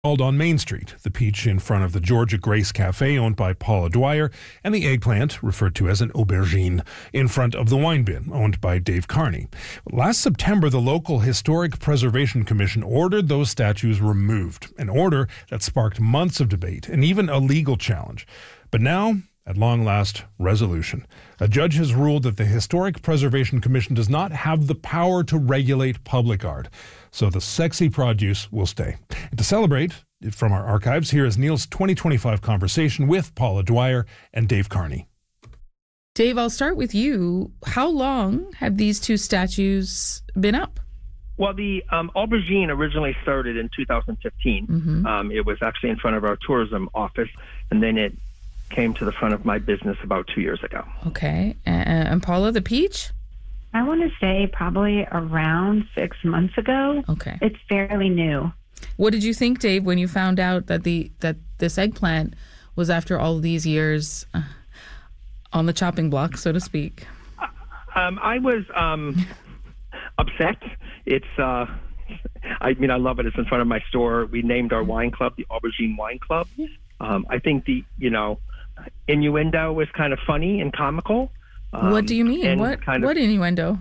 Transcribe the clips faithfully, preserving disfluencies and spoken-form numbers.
On Main Street, the peach in front of the Georgia Grace Cafe owned by Paula Dwyer, and the eggplant, referred to as an aubergine, in front of the wine bin owned by Dave Carney. Last September, the local Historic Preservation Commission ordered those statues removed, an order that sparked months of debate and even a legal challenge. But now, at long last, resolution. A judge has ruled that the Historic Preservation Commission does not have the power to regulate public art, so the sexy produce will stay. And to celebrate, from our archives, here is Neil's twenty twenty-five conversation with Paula Dwyer and Dave Carney. Dave, I'll start with you. How long have these two statues been up? Well, the um, aubergine originally started in two thousand fifteen. Mm-hmm. Um, it was actually in front of our tourism office, and then it came to the front of my business about two years ago. Okay. And, and Paula, the peach? I want to say probably around six months ago. Okay. It's fairly new. What did you think, Dave, when you found out that the that this eggplant was, after all of these years, uh, on the chopping block, so to speak? Um, I was um, upset. It's, uh, I mean, I love it. It's in front of my store. We named our wine club the Aubergine Wine Club. Um, I think the, you know, innuendo was kind of funny and comical. Um, what do you mean? What kind of, what innuendo?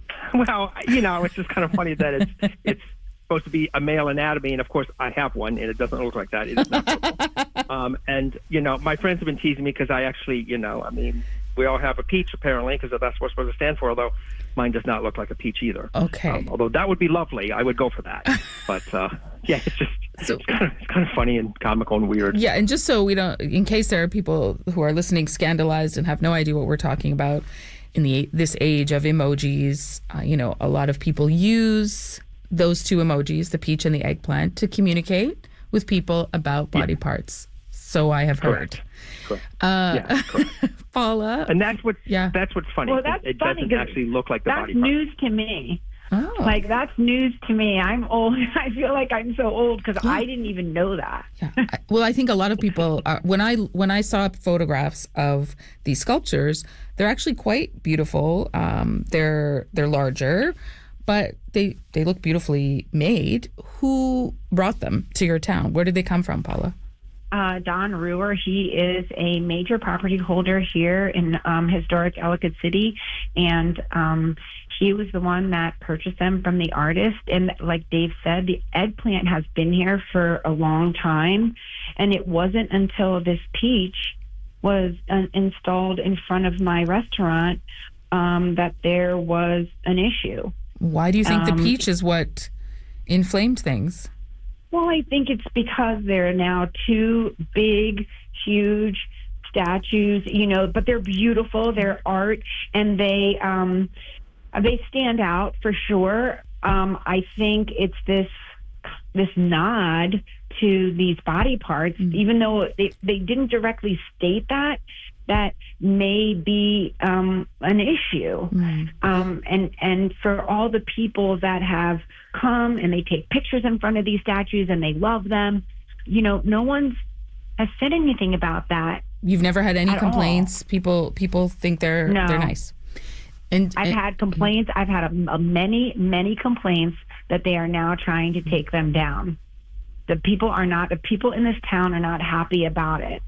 Well, you know, it's just kind of funny that it's it's supposed to be a male anatomy, and of course I have one, and it doesn't look like that. It is not purple. um, and, you know, my friends have been teasing me because I actually, you know, I mean, we all have a peach apparently because that's what it's supposed to stand for, although mine does not look like a peach either. Okay. Um, although that would be lovely. I would go for that. But, uh, yeah, it's just so, it's, kind of, it's kind of funny and comical and weird. Yeah, and just so we don't, in case there are people who are listening scandalized and have no idea what we're talking about, in the this age of emojis, uh, you know, a lot of people use those two emojis, the peach and the eggplant, to communicate with people about body yeah. parts. So I have correct. heard. Correct. Uh, yeah, correct. Paula. And that's what. Yeah. That's what's funny. Well, that's it, it funny doesn't actually look like the body part. That's news to me. Oh. Like, that's news to me. I'm old. I feel like I'm so old because yeah. I didn't even know that. Yeah. I, well, I think a lot of people, are, when I when I saw photographs of these sculptures, they're actually quite beautiful. Um, they're they're larger, but they they look beautifully made. Who brought them to your town? Where did they come from, Paula? Uh, Don Ruhr, he is a major property holder here in um, historic Ellicott City, and um, he was the one that purchased them from the artist. And like Dave said, the eggplant has been here for a long time, and it wasn't until this peach was uh, installed in front of my restaurant um, that there was an issue. Why do you think um, the peach is what inflamed things? Well, I think it's because there are now two big, huge statues, you know, but they're beautiful, they're art, and they um, they stand out for sure. Um, I think it's this this nod to these body parts, mm-hmm. even though they, they didn't directly state that, that may be um, an issue. Mm-hmm. Um, and, and for all the people that have come and they take pictures in front of these statues and they love them, you know, no one's has said anything about that. You've never had any complaints? All. People people think they're no. they're nice. And I've and, had complaints. I've had a, a many, many complaints that they are now trying to take them down. The people are not, the people in this town are not happy about it.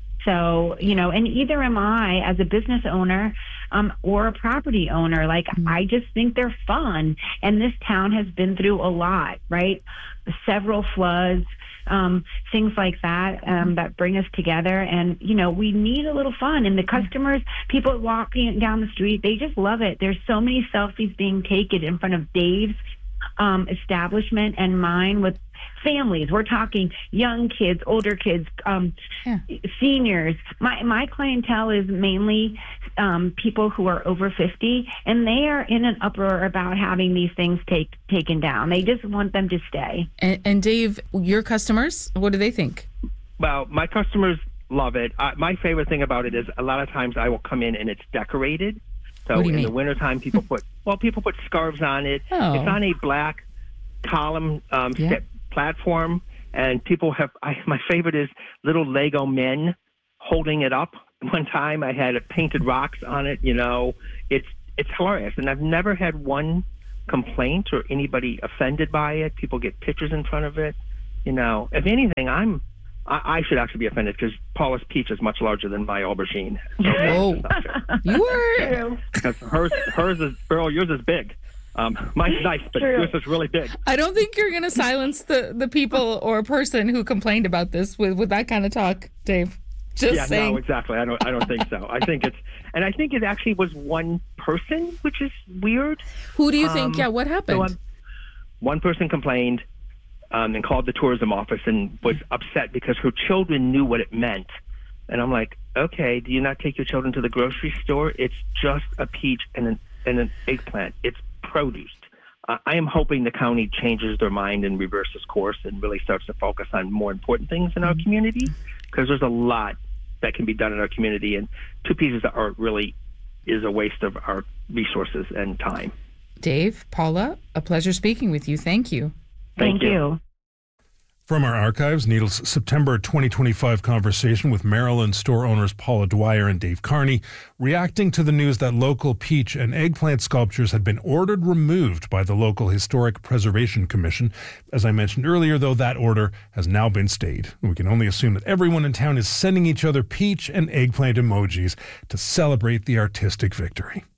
So, you know, and either am I as a business owner um, or a property owner. Like, mm-hmm. I just think they're fun. And this town has been through a lot, right? Several floods, um, things like that, um, that bring us together. And, you know, we need a little fun. And the customers, people walking down the street, they just love it. There's so many selfies being taken in front of Dave's um, establishment and mine with families. We're talking young kids, older kids, um, yeah. seniors. My my clientele is mainly um, people who are over fifty, and they are in an uproar about having these things take taken down. They just want them to stay. And, and Dave, your customers, what do they think? Well, my customers love it. Uh, my favorite thing about it is a lot of times I will come in and it's decorated. So in mean? the wintertime, people put, well, people put scarves on it. Oh. It's on a black column um, yeah. step platform, and people have, I, my favorite is little Lego men holding it up. One time I had painted rocks on it, you know. It's it's hilarious, and I've never had one complaint or anybody offended by it. People get pictures in front of it. you know, if anything, I'm I, I should actually be offended because Paula's peach is much larger than my aubergine. Oh, you were. Because hers, hers is, Earl, yours is big. Um, mine's nice, but True. yours is really big. I don't think you're going to silence the, the people or person who complained about this with, with that kind of talk, Dave. Just yeah, saying. no, exactly. I don't. I don't think so. I think it's, and I think it actually was one person, which is weird. Who do you think? Um, Yeah, what happened? So, um, one person complained um, and called the tourism office and was upset because her children knew what it meant. And I'm like, okay, do you not take your children to the grocery store? It's just a peach and an, and an eggplant. It's produce. Uh, I am hoping the county changes their mind and reverses course and really starts to focus on more important things in our community, because there's a lot that can be done in our community, and two pieces of art really is a waste of our resources and time. Dave, Paula, a pleasure speaking with you. Thank you. Thank Thank you. you. From our archives, Needle's September twenty twenty-five conversation with Maryland store owners Paula Dwyer and Dave Carney, reacting to the news that local peach and eggplant sculptures had been ordered removed by the local Historic Preservation Commission. As I mentioned earlier, though, that order has now been stayed. We can only assume that everyone in town is sending each other peach and eggplant emojis to celebrate the artistic victory.